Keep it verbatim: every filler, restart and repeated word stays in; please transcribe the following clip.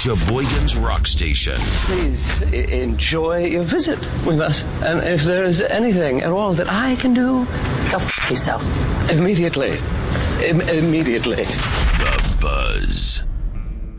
Sheboygan's Rock Station. Please I- enjoy your visit with us. And if there is anything at all that I can do, go f*** yourself. Immediately. Im- immediately. The Buzz.